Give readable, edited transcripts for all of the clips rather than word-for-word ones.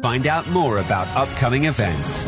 find out more about upcoming events.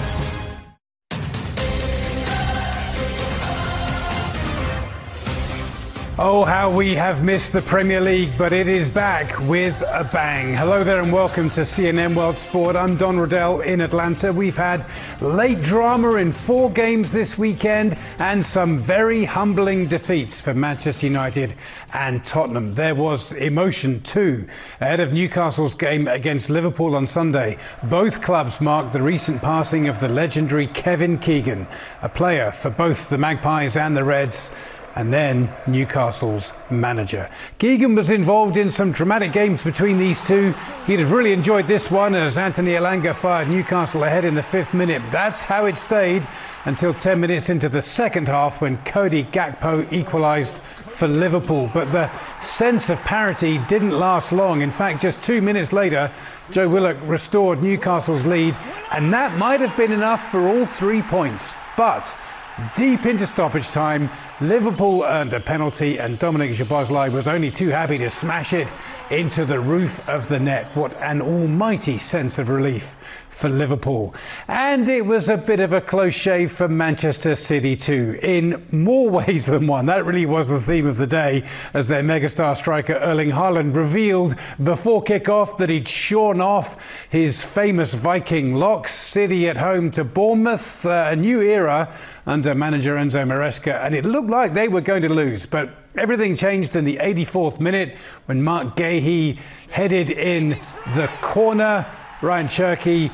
Oh, how we have missed the Premier League, but it is back with a bang. Hello there and welcome to CNN World Sport. I'm Don Riddell in Atlanta. We've had late drama in 4 games this weekend and some very humbling defeats for Manchester United and Tottenham. There was emotion too ahead of Newcastle's game against Liverpool on Sunday. Both clubs marked the recent passing of the legendary Kevin Keegan, a player for both the Magpies and the Reds, and then Newcastle's manager. Keegan was involved in some dramatic games between these two. He'd have really enjoyed this one as Anthony Elanga fired Newcastle ahead in the 5th minute. That's how it stayed until 10 minutes into the second half when Cody Gakpo equalised for Liverpool. But the sense of parity didn't last long. In fact, just 2 minutes later, Joe Willock restored Newcastle's lead, and that might have been enough for all 3 points. But deep into stoppage time, Liverpool earned a penalty and Dominic Szoboszlai was only too happy to smash it into the roof of the net. What an almighty sense of relief for Liverpool. And it was a bit of a close shave for Manchester City too, in more ways than one. That really was the theme of the day, as their megastar striker Erling Haaland revealed before kick-off that he'd shorn off his famous Viking locks. City at home to Bournemouth, a new era under manager Enzo Maresca, and it looked like they were going to lose, but everything changed in the 84th minute when Mark Guéhi headed in the corner. Ryan Cherki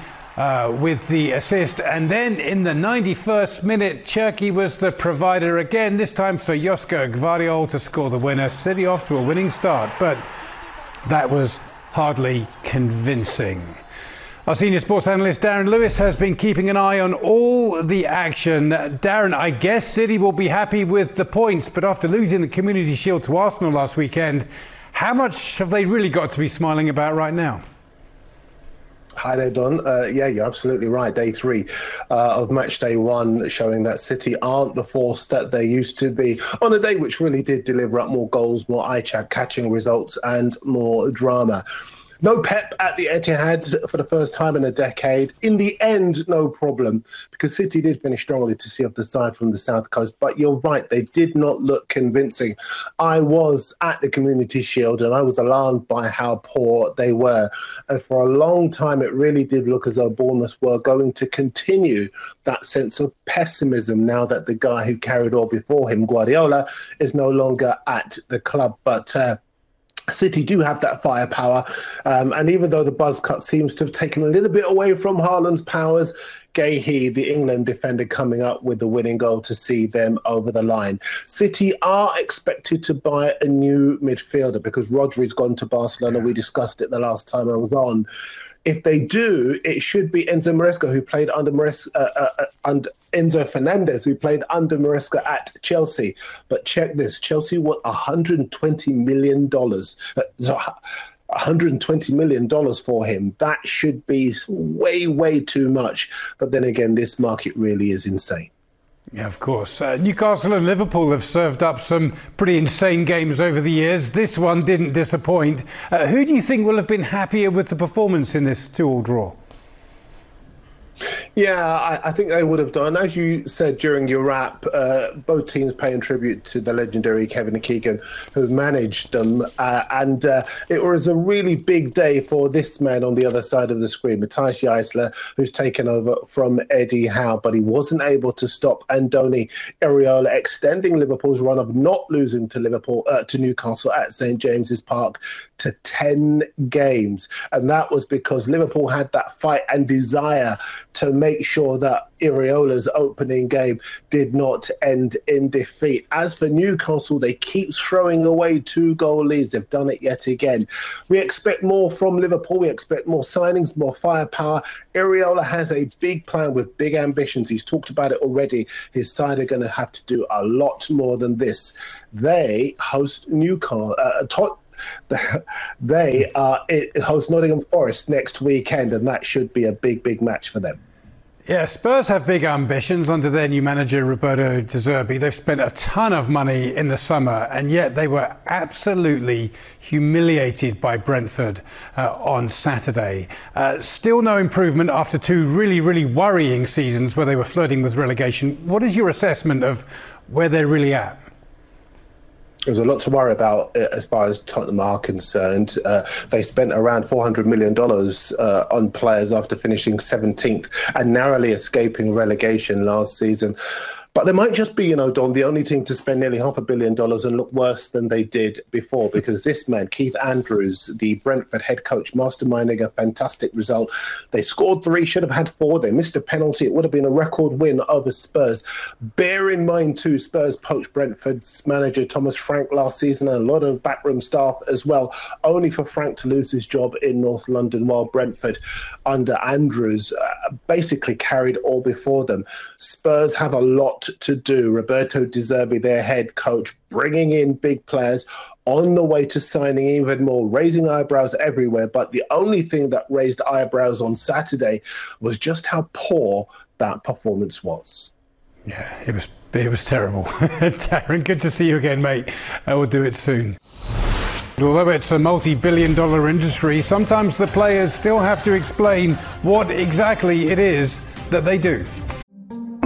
with the assist, and then in the 91st minute, Cherki was the provider again, this time for Josko Gvardiol to score the winner. City off to a winning start, but that was hardly convincing. Our senior sports analyst Darren Lewis has been keeping an eye on all the action. Darren, I guess City will be happy with the points, but after losing the Community Shield to Arsenal last weekend, how much have they really got to be smiling about right now? Hi there, Don. Yeah, you're absolutely right. Day 3 of match day 1 showing that City aren't the force that they used to be on a day which really did deliver up more goals, more eye-catching results and more drama. No Pep at the Etihad for the first time in a decade. In the end, no problem, because City did finish strongly to see off the side from the South Coast. But you're right, they did not look convincing. I was at the Community Shield and I was alarmed by how poor they were. And for a long time, it really did look as though Bournemouth were going to continue that sense of pessimism now that the guy who carried all before him, Guardiola, is no longer at the club. But City do have that firepower, and even though the buzz cut seems to have taken a little bit away from Haaland's powers, Guéhi, the England defender, coming up with the winning goal to see them over the line. City are expected to buy a new midfielder because Rodri's gone to Barcelona. We discussed it the last time I was on. If they do, it should be Enzo Maresca, who played under Enzo Fernandez, who played under Maresca at Chelsea. But check this, Chelsea want $120 million. So $120 million for him. That should be way, way too much. But then again, this market really is insane. Yeah, of course. Newcastle and Liverpool have served up some pretty insane games over the years. This one didn't disappoint. Who do you think will have been happier with the performance in this 2-2 draw? Yeah, I think they would have done. As you said during your wrap, both teams paying tribute to the legendary Kevin Keegan, who managed them. And it was a really big day for this man on the other side of the screen, Matthias Jaissle, who's taken over from Eddie Howe. But he wasn't able to stop Andoni Iraola extending Liverpool's run of not losing to Newcastle at St James's Park to 10 games. And that was because Liverpool had that fight and desire to make sure that Iraola's opening game did not end in defeat. As for Newcastle, they keep throwing away 2-goal leads. They've done it yet again. We expect more from Liverpool. We expect more signings, more firepower. Iraola has a big plan with big ambitions. He's talked about it already. His side are going to have to do a lot more than this. They host Newcastle. They host Nottingham Forest next weekend, and that should be a big, big match for them. Yeah, Spurs have big ambitions under their new manager, Roberto De Zerbi. They've spent a ton of money in the summer, and yet they were absolutely humiliated by Brentford on Saturday. Still no improvement after two really, really worrying seasons where they were flirting with relegation. What is your assessment of where they're really at? There's a lot to worry about as far as Tottenham are concerned. They spent around $400 million on players after finishing 17th and narrowly escaping relegation last season. But they might just be, Don, the only team to spend nearly $500 million and look worse than they did before, because this man, Keith Andrews, the Brentford head coach, masterminding a fantastic result. They scored 3, should have had 4. They missed a penalty. It would have been a record win over Spurs. Bear in mind, too, Spurs poached Brentford's manager, Thomas Frank, last season, and a lot of backroom staff as well, only for Frank to lose his job in North London, while Brentford, under Andrews, basically carried all before them. Spurs have a lot to do. Roberto De Zerbi, their head coach, bringing in big players, on the way to signing even more, raising eyebrows everywhere. But the only thing that raised eyebrows on Saturday was just how poor that performance was. Yeah, it was terrible. Darren, good to see you again, mate. We'll do it soon. Although it's a multi-billion-dollar industry, sometimes the players still have to explain what exactly it is that they do.